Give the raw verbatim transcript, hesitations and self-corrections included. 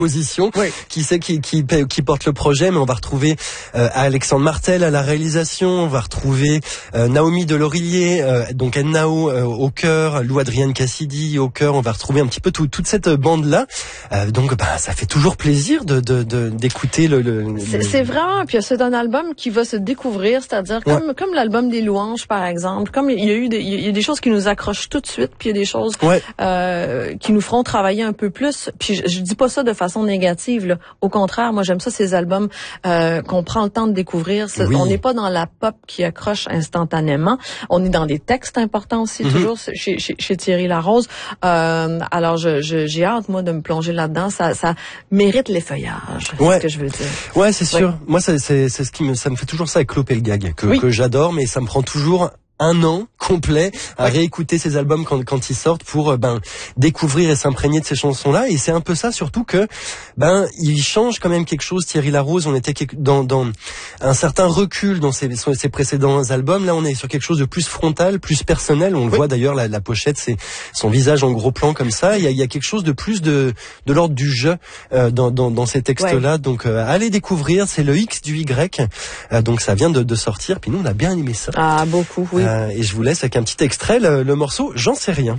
Position, oui. qui c'est qui, qui qui porte le projet, mais on va retrouver euh, Alexandre Martel à la réalisation, on va retrouver euh, Naomi Delorillier, euh, donc Ennao euh, au chœur, Lou Adrienne Cassidy au chœur, on va retrouver un petit peu tout, toute cette bande là. Euh, donc bah ça fait toujours plaisir de de, de d'écouter le. le, c'est, le... c'est vraiment, puis c'est un album qui va se découvrir, c'est-à-dire comme ouais. comme l'album des louanges par exemple, comme il y a eu des, il y a des choses qui nous accrochent tout de suite, puis il y a des choses ouais. euh, qui nous feront travailler un peu plus. Puis je, je dis pas ça de façon négative, là. Au contraire, moi j'aime ça ces albums euh, qu'on prend le temps de découvrir. Oui. On n'est pas dans la pop qui accroche instantanément. On est dans des textes importants aussi, mm-hmm. toujours chez, chez, chez Thierry Larose. Euh, alors je, je, j'ai hâte moi de me plonger là-dedans. Ça, ça mérite l'effeuillage. Ouais. C'est ce que je veux dire. Ouais, c'est sûr. Ouais. Moi, ça, c'est, c'est ce qui me, ça me fait toujours ça avec Clop et le Gag que, oui. que j'adore, mais ça me prend toujours un an complet à ouais. réécouter ces albums quand, quand ils sortent pour ben découvrir et s'imprégner de ces chansons-là. Et c'est un peu ça surtout que ben il change quand même quelque chose. Thierry Larose, on était dans, dans un certain recul dans ses, ses précédents albums. Là, on est sur quelque chose de plus frontal, plus personnel. On le oui. voit d'ailleurs, la, la pochette, c'est son visage en gros plan comme ça. Il y a, il y a quelque chose de plus de, de l'ordre du jeu euh, dans, dans, dans ces textes-là. Ouais. Donc euh, allez découvrir. C'est le X du Y. Euh, donc ça vient de, de sortir. Puis nous, on a bien aimé ça. Ah beaucoup, oui. Euh, et je vous laisse avec un petit extrait, le, le morceau « J'en sais rien ».